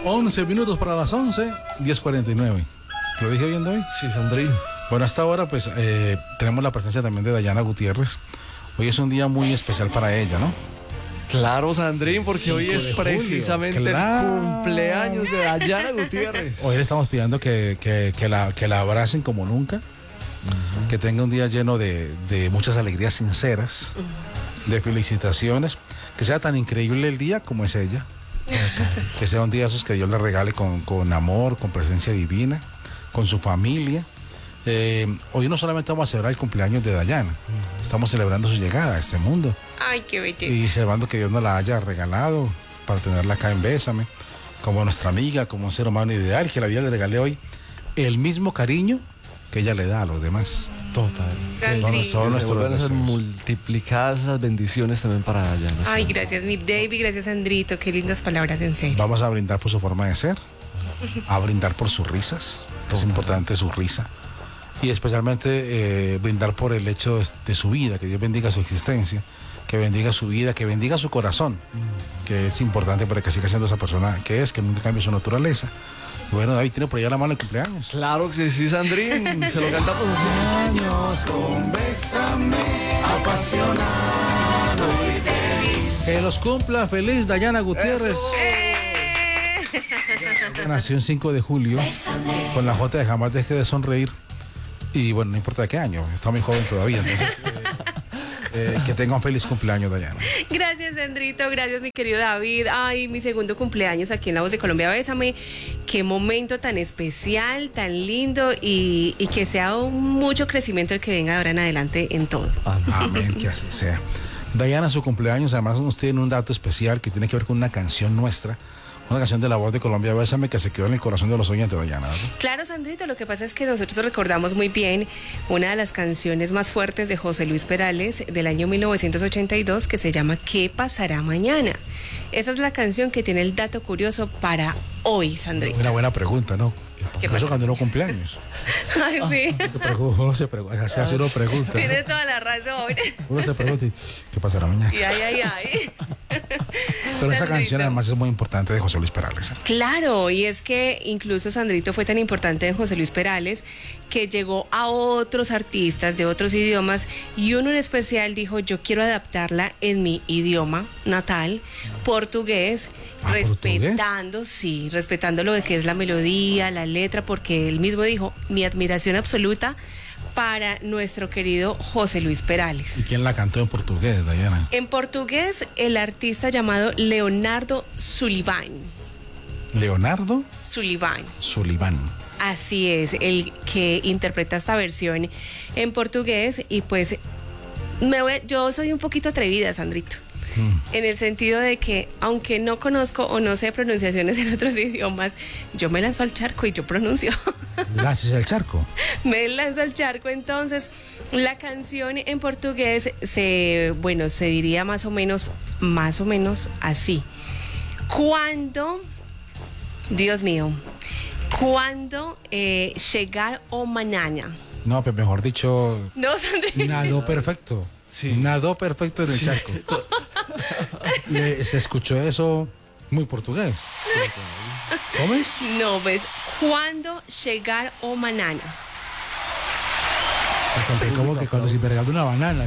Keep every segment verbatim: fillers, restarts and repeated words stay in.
once minutos para las once, diez cuarenta y nueve. ¿Lo dije bien, David? Sí, Sandrín. Bueno, hasta ahora pues eh, tenemos la presencia también de Dayana Gutiérrez. Hoy es un día muy especial para ella, ¿no? Claro, Sandrín, porque hoy es precisamente Claro. el cumpleaños de Dayana Gutiérrez. Hoy le estamos pidiendo que, que, que, la, que la abracen como nunca, uh-huh. que tenga un día lleno de, de muchas alegrías sinceras, uh-huh. de felicitaciones, que sea tan increíble el día como es ella, uh-huh. que sea un día esos que Dios le regale con, con amor, con presencia divina, con su familia. Eh, hoy no solamente vamos a celebrar el cumpleaños de Dayana, uh-huh. estamos celebrando su llegada a este mundo. Ay, qué belleza. Y celebrando que Dios nos la haya regalado para tenerla acá en Bésame, como nuestra amiga, como un ser humano ideal, que la vida le regale hoy el mismo cariño que ella le da a los demás. Total. Son, son nuestros deseos. Multiplicadas esas bendiciones también para Dayana. Ay, gracias, mi David, gracias, Sandrito. Qué lindas palabras, en serio. Vamos a brindar por su forma de ser, a brindar por sus risas. Es importante su risa. Y especialmente eh, brindar por el hecho de, de su vida, que Dios bendiga su existencia, que bendiga su vida, que bendiga su corazón, mm. que es importante para que siga siendo esa persona que es, que nunca cambie su naturaleza. Y bueno, David tiene por allá la mano el cumpleaños. Claro que sí, Sandrín, se lo cantamos así. Años con Bésame, apasionado y feliz. Que los cumpla feliz Dayana Gutiérrez. Nació el cinco de julio, Bésame. Con la J de Jamás Deje de Sonreír. Y bueno, no importa de qué año, está muy joven todavía, entonces eh, eh, que tenga un feliz cumpleaños, Dayana. Gracias, Sandrito, gracias, mi querido David. Ay, mi segundo cumpleaños aquí en La Voz de Colombia, Bésame. Qué momento tan especial, tan lindo y, y que sea un mucho crecimiento el que venga de ahora en adelante en todo. Amén, Amén, que así sea. Dayana, su cumpleaños, además nos tiene un dato especial que tiene que ver con una canción nuestra. Una canción de La Voz de Colombia, Bésame, que se quedó en el corazón de los oyentes, Dayana, ¿verdad? Claro, Sandrito, lo que pasa es que nosotros recordamos muy bien una de las canciones más fuertes de José Luis Perales del año mil novecientos ochenta y dos, que se llama ¿Qué pasará mañana? Esa es la canción que tiene el dato curioso para hoy, Sandrito. Una buena pregunta, ¿no? ¿Qué Eso pasa? cuando uno cumpleaños. Ay, sí. Uno se pregunta, uno se pregunta, así hace uno pregunta. Tienes toda la razón. Uno se pregunta, ¿qué pasará mañana? Y ay, ay, ay. Pero esa canción además es muy importante de José Luis Perales. ¿eh? Claro, y es que incluso Sandrito fue tan importante de José Luis Perales que llegó a otros artistas de otros idiomas y uno en especial dijo, yo quiero adaptarla en mi idioma natal, portugués, ¿Ah, respetando, portugués? Sí, respetando lo que es la melodía, la letra, porque él mismo dijo, mi admiración absoluta para nuestro querido José Luis Perales. ¿Y quién la cantó en portugués, Dayana? En portugués, el artista llamado Leonardo Sullivan. ¿Leonardo? Sullivan. Sullivan. Así es, el que interpreta esta versión en portugués y pues me voy, yo soy un poquito atrevida, Sandrito. Mm. En el sentido de que, aunque no conozco o no sé pronunciaciones en otros idiomas, yo me lanzo al charco y yo pronuncio. ¿Lances al charco? Me lanzo al charco, entonces la canción en portugués se, bueno, se diría más o menos, más o menos así. Cuando, Dios mío, cuando eh, llegar o mañana. No, pues mejor dicho, no, Sandrito. Nadó perfecto. Sí. Nadó perfecto en el sí. charco. Le, se escuchó eso muy portugués. ¿Cómo es? No, ves, cuando llegar o mañana. Como que cuando se me regaló una banana.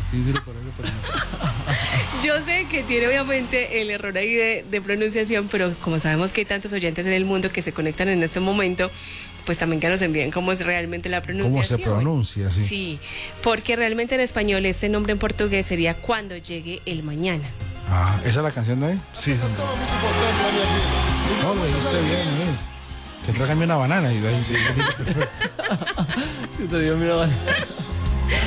Yo sé que tiene obviamente el error ahí de, de pronunciación, pero como sabemos que hay tantos oyentes en el mundo que se conectan en este momento, pues también que nos envíen cómo es realmente la pronunciación. ¿Cómo se pronuncia? Sí. Sí, porque realmente en español este nombre en portugués sería cuando llegue el mañana. Ah, ¿esa es la canción de hoy? Sí, Sandra. No, lo dijiste bien, ¿no? Que tráigame una banana y de ahí sí. Sí, te dio una banana.